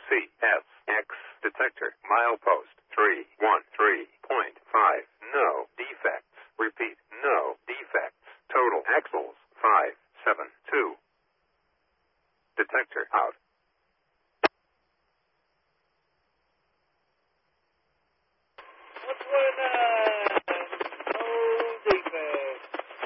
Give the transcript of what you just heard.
CSX detector. Milepost 313.5. No defects. Repeat, no defects. Total axles 572. Detector out.